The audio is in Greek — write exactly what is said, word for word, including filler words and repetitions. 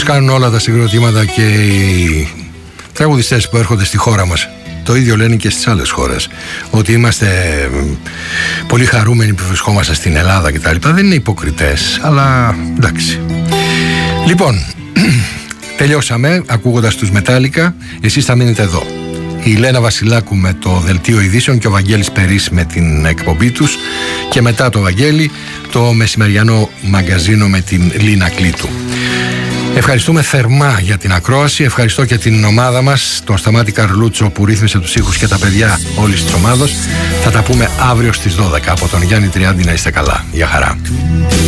κάνουν όλα τα συγκροτήματα και οι τραγουδιστές που έρχονται στη χώρα μας. Το ίδιο λένε και στις άλλες χώρες, ότι είμαστε πολύ χαρούμενοι που βρισκόμαστε στην Ελλάδα κτλ. Δεν είναι υποκριτές, αλλά εντάξει. Λοιπόν, τελειώσαμε ακούγοντας τους Μετάλλικα. Εσείς θα μείνετε εδώ. Η Λένα Βασιλάκου με το Δελτίο Ειδήσεων και ο Βαγγέλης Περής με την εκπομπή τους, και μετά το Βαγγέλη το μεσημεριανό μαγκαζίνο με την Λίνα Κλήτου. Ευχαριστούμε θερμά για την ακρόαση. Ευχαριστώ και την ομάδα μας, τον Σταμάτη Καρλούτσο που ρύθμισε τους ήχους, και τα παιδιά όλης της ομάδος. Θα τα πούμε αύριο στις δώδεκα. Από τον Γιάννη Τριάντη, να είστε καλά. Γεια χαρά.